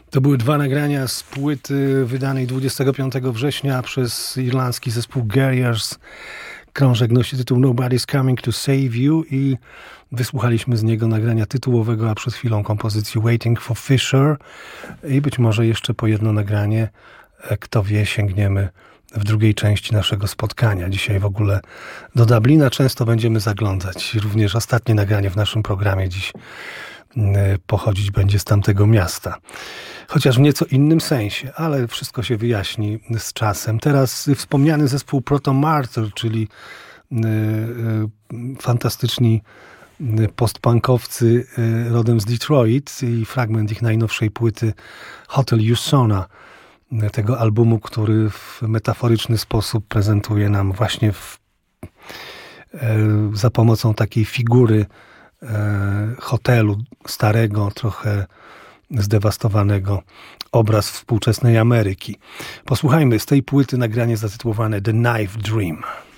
To były dwa nagrania z płyty wydanej 25 września przez irlandzki zespół Guerriers. Krążek nosi tytuł Nobody's Coming to Save You i wysłuchaliśmy z niego nagrania tytułowego, a przed chwilą kompozycji Waiting for Fisher i być może jeszcze po jedno nagranie, kto wie, sięgniemy w drugiej części naszego spotkania. Dzisiaj w ogóle do Dublina często będziemy zaglądać. Również ostatnie nagranie w naszym programie dziś pochodzić będzie z tamtego miasta. Chociaż w nieco innym sensie, ale wszystko się wyjaśni z czasem. Teraz wspomniany zespół Proto Martyr, czyli fantastyczni postpunkowcy rodem z Detroit i fragment ich najnowszej płyty Hotel Usona, tego albumu, który w metaforyczny sposób prezentuje nam właśnie za pomocą takiej figury hotelu starego, trochę zdewastowanego, obraz współczesnej Ameryki. Posłuchajmy z tej płyty nagranie zatytułowane The Knife Dream.